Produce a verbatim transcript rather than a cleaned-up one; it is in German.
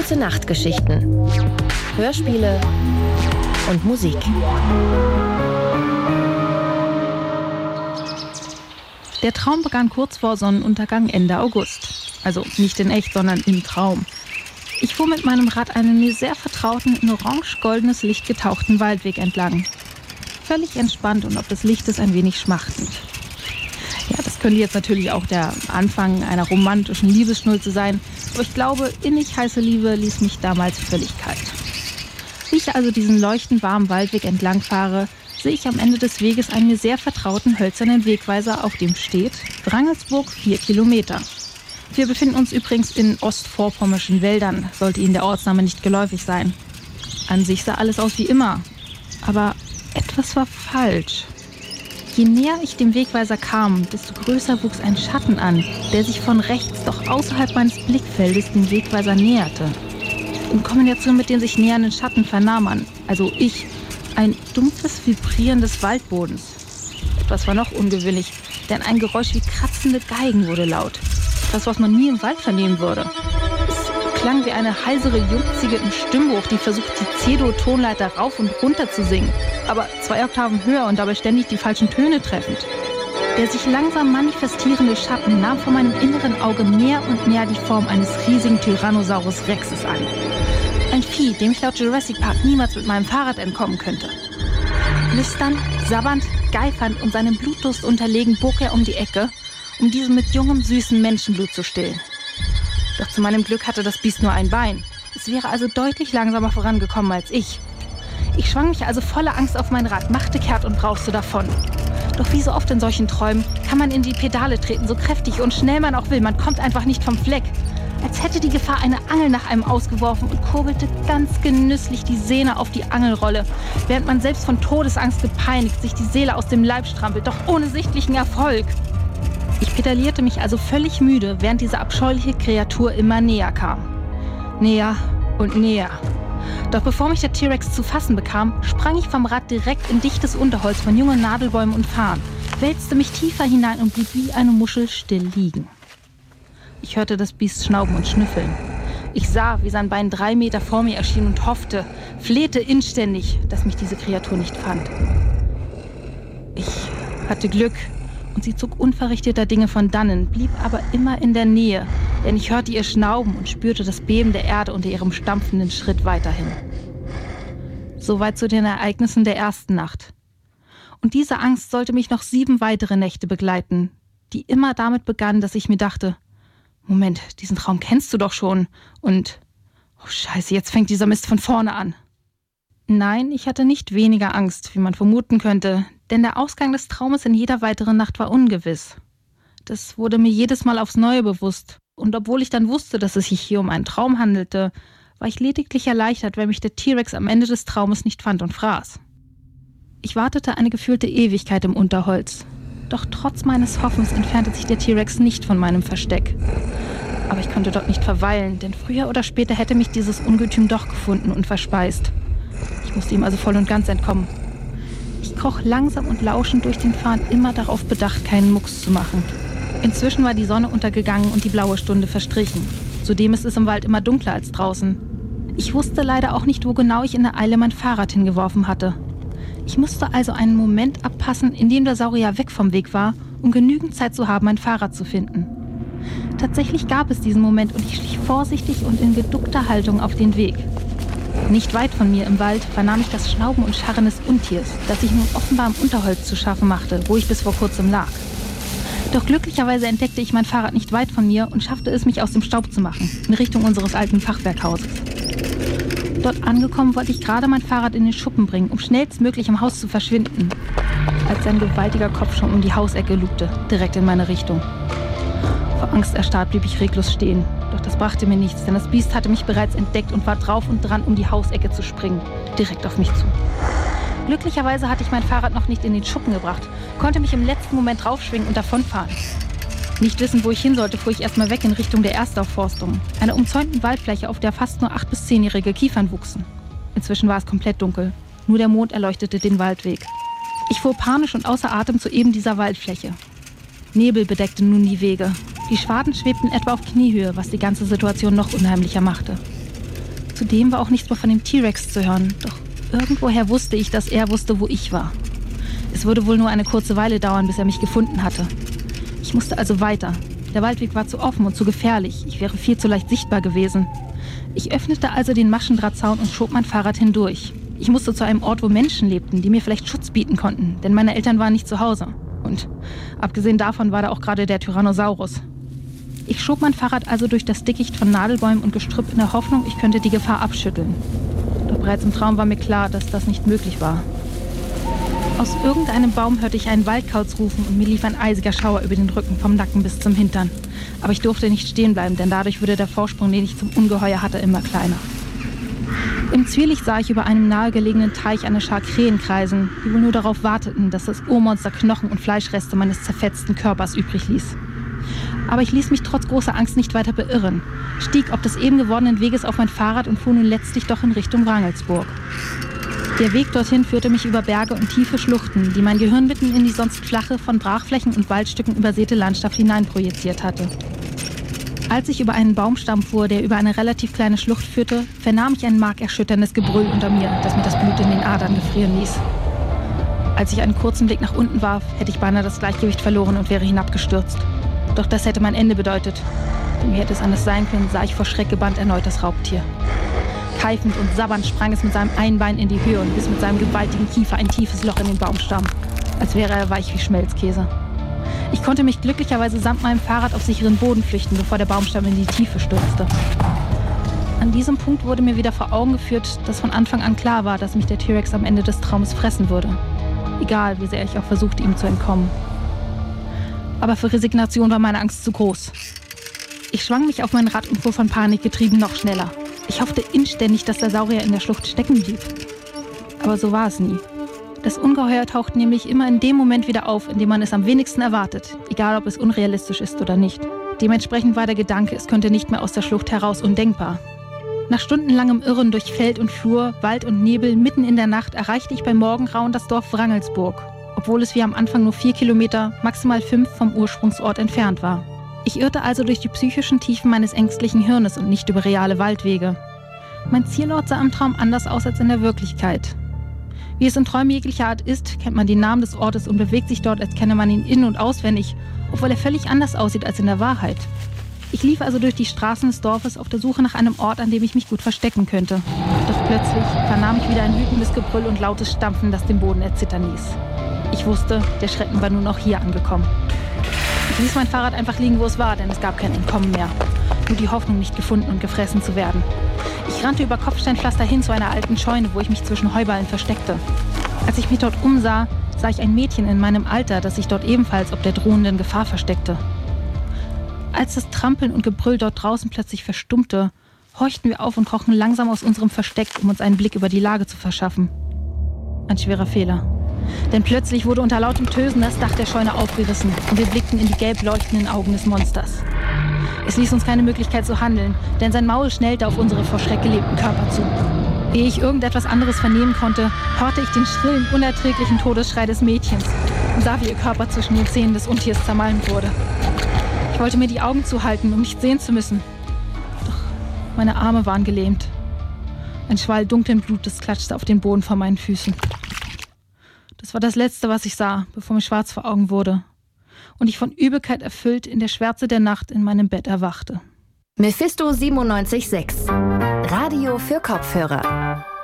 Gute Nachtgeschichten, Hörspiele und Musik. Der Traum begann kurz vor Sonnenuntergang Ende August. Also nicht in echt, sondern im Traum. Ich fuhr mit meinem Rad einen mir sehr vertrauten, in orange-goldenes Licht getauchten Waldweg entlang. Völlig entspannt und ob des Lichtes ein wenig schmachtend. Ja, das könnte jetzt natürlich auch der Anfang einer romantischen Liebesschnulze sein, aber ich glaube, innig heiße Liebe ließ mich damals völlig kalt. Wie ich also diesen leuchtend warmen Waldweg entlang fahre, sehe ich am Ende des Weges einen mir sehr vertrauten hölzernen Wegweiser, auf dem steht Wrangelsburg vier Kilometer. Wir befinden uns übrigens in ostvorpommischen Wäldern, sollte Ihnen der Ortsname nicht geläufig sein. An sich sah alles aus wie immer, aber etwas war falsch. Je näher ich dem Wegweiser kam, desto größer wuchs ein Schatten an, der sich von rechts doch außerhalb meines Blickfeldes dem Wegweiser näherte. In Kombination mit den sich nähernden Schatten vernahm man, also ich, ein dumpfes Vibrieren des Waldbodens. Etwas war noch ungewöhnlich, denn ein Geräusch wie kratzende Geigen wurde laut. Etwas, was man nie im Wald vernehmen würde. Es klang wie eine heisere, junzige im Stimmbruch, die versucht, die C-Dur-Tonleiter rauf und runter zu singen, aber zwei Oktaven höher und dabei ständig die falschen Töne treffend. Der sich langsam manifestierende Schatten nahm vor meinem inneren Auge mehr und mehr die Form eines riesigen Tyrannosaurus Rexes an. Ein Vieh, dem ich laut Jurassic Park niemals mit meinem Fahrrad entkommen könnte. Lüstern, sabbernd, geifernd und seinem Blutdurst unterlegen bog er um die Ecke, um diesen mit jungem, süßen Menschenblut zu stillen. Doch zu meinem Glück hatte das Biest nur ein Bein. Es wäre also deutlich langsamer vorangekommen als ich. Ich schwang mich also voller Angst auf mein Rad, machte kehrt und brauste davon. Doch wie so oft in solchen Träumen kann man in die Pedale treten, so kräftig und schnell man auch will. Man kommt einfach nicht vom Fleck. Als hätte die Gefahr eine Angel nach einem ausgeworfen und kurbelte ganz genüsslich die Sehne auf die Angelrolle, während man selbst von Todesangst gepeinigt sich die Seele aus dem Leib strampelt, doch ohne sichtlichen Erfolg. Ich pedalierte mich also völlig müde, während diese abscheuliche Kreatur immer näher kam. Näher und näher. Doch bevor mich der T-Rex zu fassen bekam, sprang ich vom Rad direkt in dichtes Unterholz von jungen Nadelbäumen und Farn, wälzte mich tiefer hinein und blieb wie eine Muschel still liegen. Ich hörte das Biest schnauben und schnüffeln. Ich sah, wie sein Bein drei Meter vor mir erschien und hoffte, flehte inständig, dass mich diese Kreatur nicht fand. Ich hatte Glück und sie zog unverrichteter Dinge von dannen, blieb aber immer in der Nähe, denn ich hörte ihr Schnauben und spürte das Beben der Erde unter ihrem stampfenden Schritt weiterhin. Soweit zu den Ereignissen der ersten Nacht. Und diese Angst sollte mich noch sieben weitere Nächte begleiten, die immer damit begannen, dass ich mir dachte, Moment, diesen Traum kennst du doch schon. Und, oh Scheiße, jetzt fängt dieser Mist von vorne an. Nein, ich hatte nicht weniger Angst, wie man vermuten könnte, denn der Ausgang des Traumes in jeder weiteren Nacht war ungewiss. Das wurde mir jedes Mal aufs Neue bewusst. Und obwohl ich dann wusste, dass es sich hier um einen Traum handelte, war ich lediglich erleichtert, wenn mich der T-Rex am Ende des Traumes nicht fand und fraß. Ich wartete eine gefühlte Ewigkeit im Unterholz. Doch trotz meines Hoffens entfernte sich der T-Rex nicht von meinem Versteck. Aber ich konnte dort nicht verweilen, denn früher oder später hätte mich dieses Ungetüm doch gefunden und verspeist. Ich musste ihm also voll und ganz entkommen. Ich kroch langsam und lauschend durch den Pfad, immer darauf bedacht, keinen Mucks zu machen. Inzwischen war die Sonne untergegangen und die blaue Stunde verstrichen. Zudem ist es im Wald immer dunkler als draußen. Ich wusste leider auch nicht, wo genau ich in der Eile mein Fahrrad hingeworfen hatte. Ich musste also einen Moment abpassen, in dem der Saurier weg vom Weg war, um genügend Zeit zu haben, mein Fahrrad zu finden. Tatsächlich gab es diesen Moment und ich schlich vorsichtig und in geduckter Haltung auf den Weg. Nicht weit von mir im Wald vernahm ich das Schnauben und Scharren des Untiers, das sich nun offenbar im Unterholz zu schaffen machte, wo ich bis vor kurzem lag. Doch glücklicherweise entdeckte ich mein Fahrrad nicht weit von mir und schaffte es, mich aus dem Staub zu machen, in Richtung unseres alten Fachwerkhauses. Dort angekommen, wollte ich gerade mein Fahrrad in den Schuppen bringen, um schnellstmöglich im Haus zu verschwinden, als ein gewaltiger Kopf schon um die Hausecke lugte, direkt in meine Richtung. Vor Angst erstarrt blieb ich reglos stehen, doch das brachte mir nichts, denn das Biest hatte mich bereits entdeckt und war drauf und dran, um die Hausecke zu springen, direkt auf mich zu. Glücklicherweise hatte ich mein Fahrrad noch nicht in den Schuppen gebracht, konnte mich im letzten Moment draufschwingen und davonfahren. Nicht wissend, wo ich hin sollte, fuhr ich erstmal weg in Richtung der Erstaufforstung, einer umzäunten Waldfläche, auf der fast nur acht- bis zehnjährige Kiefern wuchsen. Inzwischen war es komplett dunkel, nur der Mond erleuchtete den Waldweg. Ich fuhr panisch und außer Atem zu eben dieser Waldfläche. Nebel bedeckte nun die Wege. Die Schwaden schwebten etwa auf Kniehöhe, was die ganze Situation noch unheimlicher machte. Zudem war auch nichts mehr von dem T-Rex zu hören. Doch irgendwoher wusste ich, dass er wusste, wo ich war. Es würde wohl nur eine kurze Weile dauern, bis er mich gefunden hatte. Ich musste also weiter. Der Waldweg war zu offen und zu gefährlich. Ich wäre viel zu leicht sichtbar gewesen. Ich öffnete also den Maschendrahtzaun und schob mein Fahrrad hindurch. Ich musste zu einem Ort, wo Menschen lebten, die mir vielleicht Schutz bieten konnten, denn meine Eltern waren nicht zu Hause. Und abgesehen davon war da auch gerade der Tyrannosaurus. Ich schob mein Fahrrad also durch das Dickicht von Nadelbäumen und Gestrüpp in der Hoffnung, ich könnte die Gefahr abschütteln. Doch bereits im Traum war mir klar, dass das nicht möglich war. Aus irgendeinem Baum hörte ich einen Waldkauz rufen und mir lief ein eisiger Schauer über den Rücken vom Nacken bis zum Hintern. Aber ich durfte nicht stehen bleiben, denn dadurch würde der Vorsprung, den ich zum Ungeheuer hatte, immer kleiner. Im Zwielicht sah ich über einem nahegelegenen Teich eine Schar Krähen kreisen, die wohl nur darauf warteten, dass das Urmonster Knochen und Fleischreste meines zerfetzten Körpers übrig ließ. Aber ich ließ mich trotz großer Angst nicht weiter beirren, stieg ob des eben gewordenen Weges auf mein Fahrrad und fuhr nun letztlich doch in Richtung Wrangelsburg. Der Weg dorthin führte mich über Berge und tiefe Schluchten, die mein Gehirn mitten in die sonst flache, von Brachflächen und Waldstücken übersäte Landschaft hineinprojiziert hatte. Als ich über einen Baumstamm fuhr, der über eine relativ kleine Schlucht führte, vernahm ich ein markerschütterndes Gebrüll unter mir, das mir das Blut in den Adern gefrieren ließ. Als ich einen kurzen Blick nach unten warf, hätte ich beinahe das Gleichgewicht verloren und wäre hinabgestürzt. Doch das hätte mein Ende bedeutet. Denn wie hätte es anders sein können, sah ich vor Schreck gebannt erneut das Raubtier. Keifend und sabbernd sprang es mit seinem einen Bein in die Höhe und biss mit seinem gewaltigen Kiefer ein tiefes Loch in den Baumstamm, als wäre er weich wie Schmelzkäse. Ich konnte mich glücklicherweise samt meinem Fahrrad auf sicheren Boden flüchten, bevor der Baumstamm in die Tiefe stürzte. An diesem Punkt wurde mir wieder vor Augen geführt, dass von Anfang an klar war, dass mich der T-Rex am Ende des Traumes fressen würde. Egal, wie sehr ich auch versuchte, ihm zu entkommen. Aber für Resignation war meine Angst zu groß. Ich schwang mich auf mein Rad und fuhr von Panik getrieben noch schneller. Ich hoffte inständig, dass der Saurier in der Schlucht stecken blieb. Aber so war es nie. Das Ungeheuer taucht nämlich immer in dem Moment wieder auf, in dem man es am wenigsten erwartet, egal ob es unrealistisch ist oder nicht. Dementsprechend war der Gedanke, es könnte nicht mehr aus der Schlucht heraus, undenkbar. Nach stundenlangem Irren durch Feld und Flur, Wald und Nebel, mitten in der Nacht, erreichte ich beim Morgengrauen das Dorf Wrangelsburg, obwohl es wie am Anfang nur vier Kilometer, maximal fünf vom Ursprungsort entfernt war. Ich irrte also durch die psychischen Tiefen meines ängstlichen Hirnes und nicht über reale Waldwege. Mein Zielort sah im Traum anders aus als in der Wirklichkeit. Wie es in Träumen jeglicher Art ist, kennt man den Namen des Ortes und bewegt sich dort, als kenne man ihn in- und auswendig, obwohl er völlig anders aussieht als in der Wahrheit. Ich lief also durch die Straßen des Dorfes auf der Suche nach einem Ort, an dem ich mich gut verstecken könnte. Doch plötzlich vernahm ich wieder ein wütendes Gebrüll und lautes Stampfen, das den Boden erzittern ließ. Ich wusste, der Schrecken war nun auch hier angekommen. Ich ließ mein Fahrrad einfach liegen, wo es war, denn es gab kein Entkommen mehr. Nur die Hoffnung, nicht gefunden und gefressen zu werden. Ich rannte über Kopfsteinpflaster hin zu einer alten Scheune, wo ich mich zwischen Heuballen versteckte. Als ich mich dort umsah, sah ich ein Mädchen in meinem Alter, das sich dort ebenfalls ob der drohenden Gefahr versteckte. Als das Trampeln und Gebrüll dort draußen plötzlich verstummte, horchten wir auf und krochen langsam aus unserem Versteck, um uns einen Blick über die Lage zu verschaffen. Ein schwerer Fehler. Denn plötzlich wurde unter lautem Tösen das Dach der Scheune aufgerissen und wir blickten in die gelb leuchtenden Augen des Monsters. Es ließ uns keine Möglichkeit zu handeln, denn sein Maul schnellte auf unsere vor Schreck gelebten Körper zu. Ehe ich irgendetwas anderes vernehmen konnte, hörte ich den schrillen, unerträglichen Todesschrei des Mädchens und sah, wie ihr Körper zwischen den Zähnen des Untiers zermalmt wurde. Ich wollte mir die Augen zuhalten, um nicht sehen zu müssen. Doch meine Arme waren gelähmt. Ein Schwall dunklen Blutes klatschte auf den Boden vor meinen Füßen. Das war das Letzte, was ich sah, bevor mir schwarz vor Augen wurde und ich von Übelkeit erfüllt in der Schwärze der Nacht in meinem Bett erwachte. Mephisto siebenundneunzig Komma sechs. Radio für Kopfhörer.